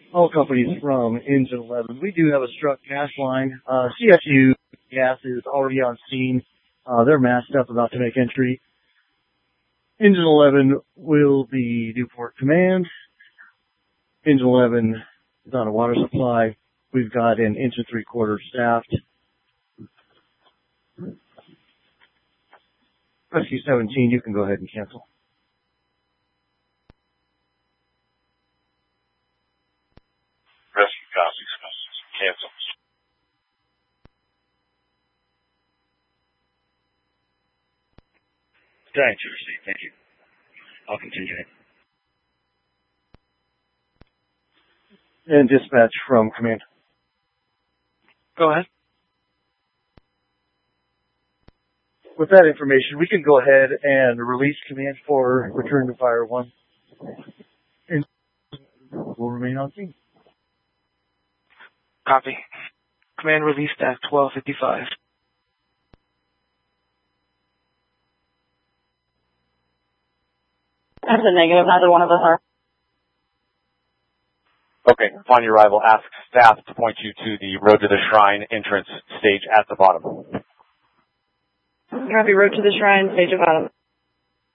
all companies from Engine 11. We do have a struck gas line. CSU Gas is already on scene. They're masked up, about to make entry. Engine 11 will be Newport Command. Engine 11 is on a water supply. We've got an inch and 3/4 staffed. Rescue 17, you can go ahead and cancel. Rescue copies. Cancel. Thanks, receipt. Thank you. I'll continue. And dispatch from command. Go ahead. With that information, we can go ahead and release command for return to fire 1. And we'll remain on scene. Copy. Command released at 12:55. That's a negative. Neither one of us are. Okay, upon your arrival, ask staff to point you to the Road to the Shrine entrance stage at the bottom. Copy. Road to the Shrine, stage at bottom.